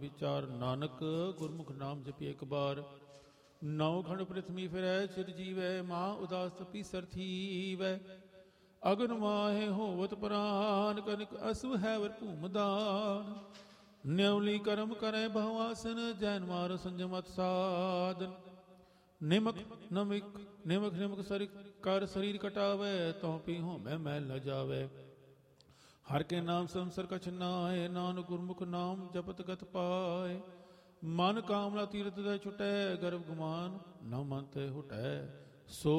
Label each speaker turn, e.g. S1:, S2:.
S1: ਵਿਚਾਰ ਨਾਨਕ ਗੁਰਮੁਖ ਨਾਮ ਜਪੀ ਇੱਕ ਬਾਰ। ਨੌ ਖੰਡ ਪ੍ਰਿਥਵੀ ਫਿਰੈ ਚਿਰ ਜੀਵੈ, ਮਾਂ ਉਦਾਸ ਤਪੀ ਸਰਥੀਵੈ। ਅਗਨ ਮਾਹੇ ਹੋਵਤ ਪ੍ਰਾਨ, ਕਨਿਕ ਅਸੁ ਹੈ ਵਰ ਭੂਮਦਾਨ। ਨਿਉਲੀ ਕਰਮ ਕਰੈ ਭਵਾਸਨ, ਜੈਨ ਮਾਰ ਸੰਜਮਤ ਸਾਧਨ। ਨਿਮਕ ਨਮਿਕ ਨਿਮਕ ਨਿਮਕ ਸਰਿ ਕਰ ਸਰੀਰ ਕਟਾਵੈ, ਤਉ ਪੀ ਹੋਮੈ ਮੈਲ ਨ ਜਾਵੈ। ਹਰ ਕੇ ਨਾਮ ਸੰਸਰ ਕਛ ਨਾਏ, ਨਾਨਕ ਗੁਰਮੁਖ ਨਾਮ ਜਪਤ ਗਤ ਪਾਏ। ਮਨ ਕਾਮਨਾ ਤੀਰਥ ਦੇ ਛੁਟੈ, ਗਰਭ ਗੁਮਾਨ ਨ ਮਨ ਤੇ ਹੁਟੈ। ਸੋ